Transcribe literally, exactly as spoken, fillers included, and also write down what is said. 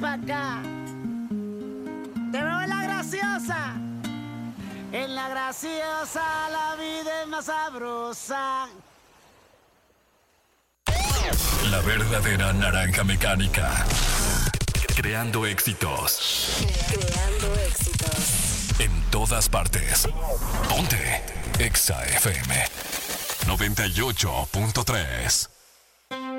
pa' acá. Te veo en la graciosa. En la graciosa la vida es más sabrosa. La verdadera naranja mecánica. Creando éxitos. Creando éxitos. En todas partes. Ponte Exa F M noventa y ocho punto tres.